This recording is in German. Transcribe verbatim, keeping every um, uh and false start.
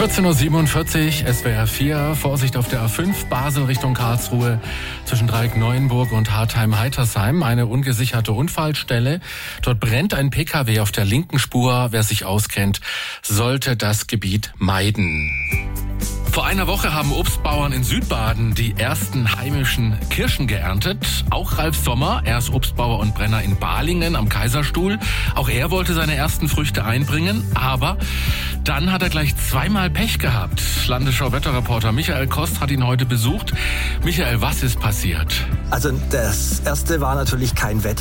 vierzehn Uhr siebenundvierzig, S W R vier, Vorsicht auf der A fünf, Basel Richtung Karlsruhe, zwischen Dreieck-Neuenburg und Hartheim-Heitersheim, eine ungesicherte Unfallstelle. Dort brennt ein P K W auf der linken Spur. Wer sich auskennt, sollte das Gebiet meiden. Vor einer Woche haben Obstbauern in Südbaden die ersten heimischen Kirschen geerntet. Auch Ralf Sommer, er ist Obstbauer und Brenner in Balingen am Kaiserstuhl. Auch er wollte seine ersten Früchte einbringen, aber dann hat er gleich zweimal Pech gehabt. Landesschau-Wetterreporter Michael Kost hat ihn heute besucht. Michael, was ist passiert? Also das erste war natürlich kein Wetter.